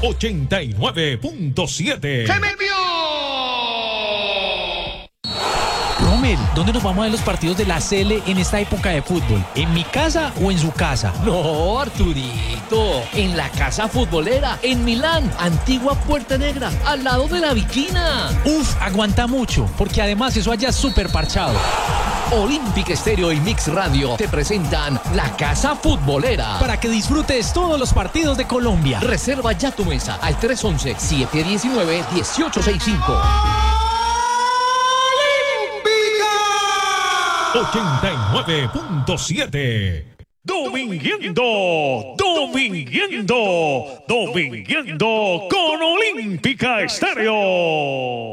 89.7. ¡Se me envió! Rommel, ¿dónde nos vamos a ver los partidos de la CL en esta época de fútbol? ¿En mi casa o en su casa? No, Arturito, en la casa futbolera, en Milán, antigua Puerta Negra, al lado de la Viquina. Uf, aguanta mucho, porque además eso allá es súper parchado. Olímpica Estéreo y Mix Radio te presentan la Casa Futbolera. Para que disfrutes todos los partidos de Colombia. Reserva ya tu mesa al 311-719-1865. 89.7. Dominguiendo con Olímpica Estéreo.